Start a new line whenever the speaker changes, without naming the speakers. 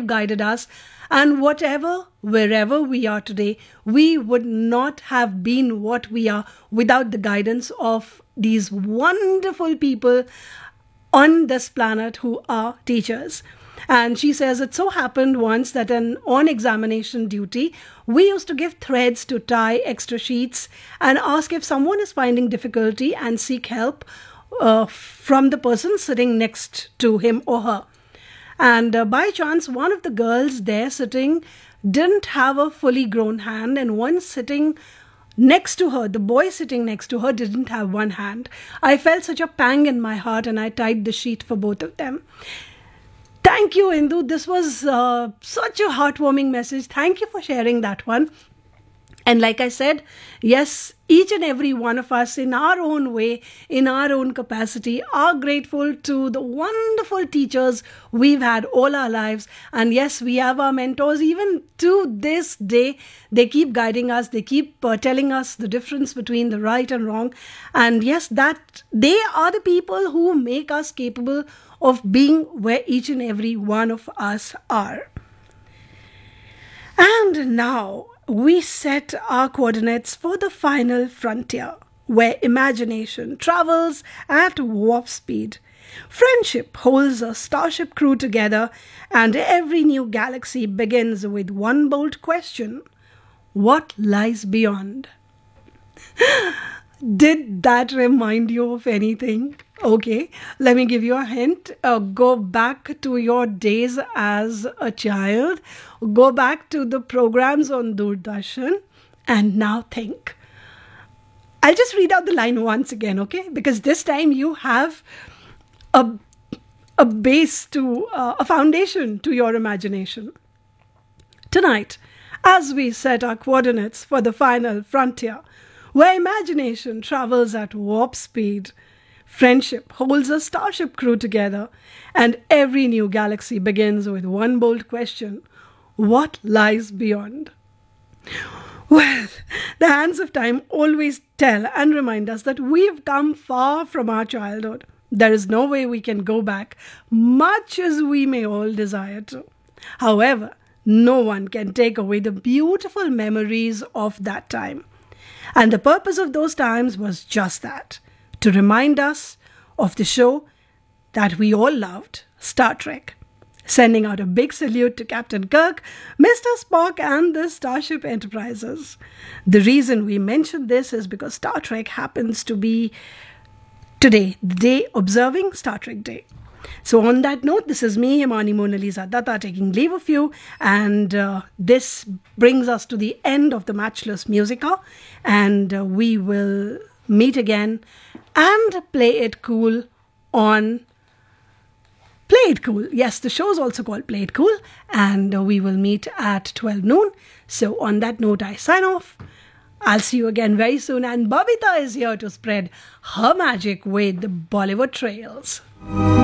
they've guided us. And wherever we are today, we would not have been what we are without the guidance of these wonderful people on this planet who are teachers. And she says it so happened once that on examination duty, we used to give threads to tie extra sheets and ask if someone is finding difficulty and seek help from the person sitting next to him or her. And by chance, one of the girls there sitting didn't have a fully grown hand, and one sitting next to her, the boy sitting next to her, didn't have one hand. I felt such a pang in my heart, and I tied the sheet for both of them. Thank you, Indu. This was such a heartwarming message. Thank you for sharing that one. And like I said, yes, each and every one of us in our own way, in our own capacity, are grateful to the wonderful teachers we've had all our lives. And yes, we have our mentors even to this day. They keep guiding us. They keep telling us the difference between the right and wrong. And yes, that they are the people who make us capable of being where each and every one of us are. And now we set our coordinates for the final frontier, where imagination travels at warp speed. Friendship holds a starship crew together, and every new galaxy begins with one bold question: what lies beyond? Did that remind you of anything? Okay, let me give you a hint. Go back to your days as a child. Go back to the programs on Doordarshan and now think. I'll just read out the line once again, okay? Because this time you have a base to, a foundation to your imagination. Tonight, as we set our coordinates for the final frontier, where imagination travels at warp speed, friendship holds a starship crew together, and every new galaxy begins with one bold question: what lies beyond? Well, the hands of time always tell and remind us that we've come far from our childhood. There is no way we can go back, much as we may all desire to. However, no one can take away the beautiful memories of that time. And the purpose of those times was just that, to remind us of the show that we all loved, Star Trek. Sending out a big salute to Captain Kirk, Mr. Spock, and the Starship Enterprises. The reason we mention this is because Star Trek happens to be today, the day observing Star Trek Day. So on that note, this is me, Himani Mona Lisa Datta, taking leave of you. And this brings us to the end of the Matchless Musica. And we will meet again and play it cool on Play It Cool. Yes, the show is also called Play It Cool. And we will meet at 12 noon. So on that note, I sign off. I'll see you again very soon. And Babita is here to spread her magic with the Bollywood trails.